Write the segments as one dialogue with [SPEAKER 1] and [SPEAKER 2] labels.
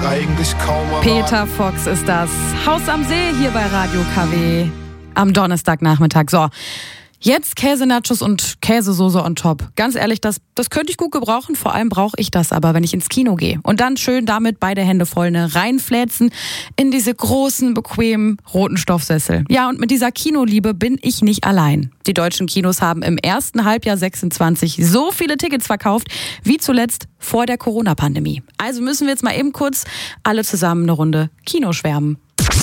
[SPEAKER 1] Eigentlich kaum erwarten.
[SPEAKER 2] Peter Fox ist das. Haus am See hier bei Radio KW am Donnerstagnachmittag. So, jetzt Käsenachos und Käsesoße on top. Ganz ehrlich, das könnte ich gut gebrauchen. Vor allem brauche ich das aber, wenn ich ins Kino gehe. Und dann schön damit beide Hände voll reinfläzen in diese großen, bequemen, roten Stoffsessel. Ja, und mit dieser Kinoliebe bin ich nicht allein. Die deutschen Kinos haben im ersten Halbjahr 26 so viele Tickets verkauft, wie zuletzt vor der Corona-Pandemie. Also müssen wir jetzt mal eben kurz alle zusammen eine Runde Kino schwärmen.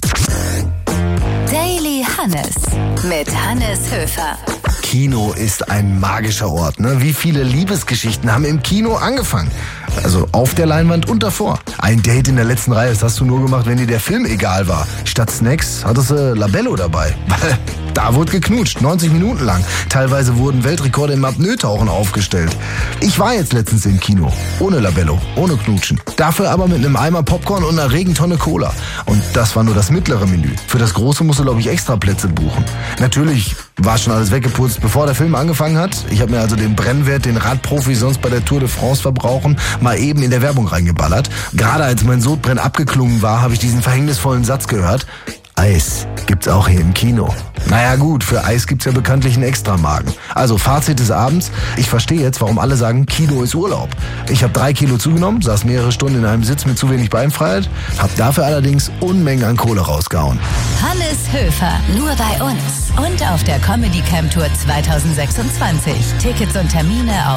[SPEAKER 3] Daily Hannes mit Hannes Höfer.
[SPEAKER 4] Kino ist ein magischer Ort, ne? Wie viele Liebesgeschichten haben im Kino angefangen? Also auf der Leinwand und davor. Ein Date in der letzten Reihe, das hast du nur gemacht, wenn dir der Film egal war. Statt Snacks hattest du Labello dabei. Da wurde geknutscht, 90 Minuten lang. Teilweise wurden Weltrekorde im Apnoe-Tauchen aufgestellt. Ich war jetzt letztens im Kino. Ohne Labello, ohne Knutschen. Dafür aber mit einem Eimer Popcorn und einer Regentonne Cola. Und das war nur das mittlere Menü. Für das große musst du, glaube ich, extra Plätze buchen. Natürlich war schon alles weggeputzt, bevor der Film angefangen hat. Ich habe mir also den Brennwert, den Radprofis sonst bei der Tour de France verbrauchen, mal eben in der Werbung reingeballert. Gerade als mein Sodbrennen abgeklungen war, habe ich diesen verhängnisvollen Satz gehört. Eis gibt's auch hier im Kino. Naja gut, für Eis gibt's ja bekanntlich einen Extramagen. Also Fazit des Abends, ich verstehe jetzt, warum alle sagen, Kino ist Urlaub. Ich habe 3 Kilo zugenommen, saß mehrere Stunden in einem Sitz mit zu wenig Beinfreiheit, habe dafür allerdings Unmengen an Kohle rausgehauen.
[SPEAKER 3] Hannes Höfer, nur bei uns und auf der Comedy Camp Tour 2026. Tickets und Termine auf